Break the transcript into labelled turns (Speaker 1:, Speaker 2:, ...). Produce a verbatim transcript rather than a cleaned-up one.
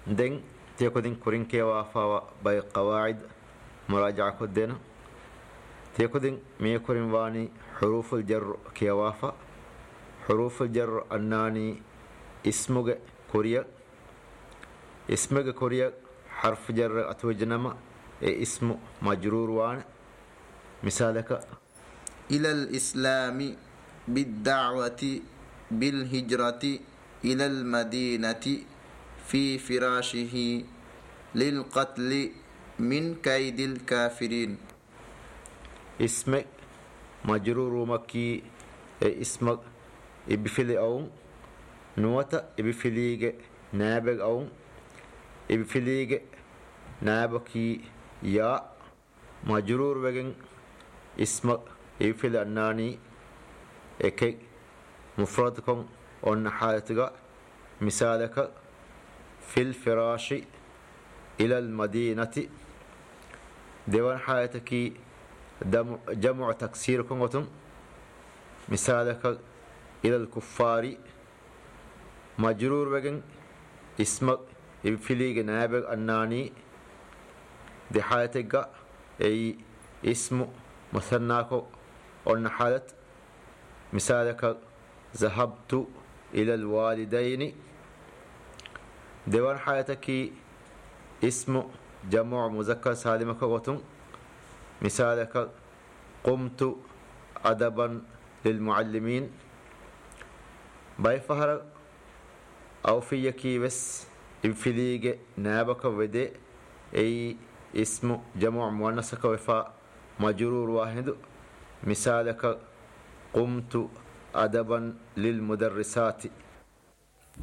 Speaker 1: دين تيكودين كورين كي وافا باي قواعد مراجعة كدنا تيكودين ميكورين واني حروف الجر كي وافا حروف الجر أناني اسمه كوريا اسمه كوريا حرف جر أتوجنما اسم مجرور وان مثالك
Speaker 2: إلى الإسلام بالدعوة بالهجرة إلى المدينة في فراشه للقتل من كيد الكافرين.
Speaker 1: اسم مجرور مكي اسم إبفلي أو نوتا إبفليج نابغ أو إبفليج نابكي يا مجرور وجن اسم إبفلي أناني إكي مفردكم أن حالتك مثالك في الفراش إلى المدينة ديوان حالتك جمع تكسيركم وتم مثالك إلى الكفار مجرور وجن اسم إبفليج نابغ أناني دي حالتك أي اسم مثناكو أن حالت مثالك ذهبت إلى الوالدين ديوان حياتك اسم جمع مذكر سالمك وتم مثالك قمت أدبا للمعلمين باي فهر أو في يكي بس إنفليج نابك ودي أي اسم جمع مؤنثك وفاء مجرور واحد مثالك قمت أدبا للمدرسات.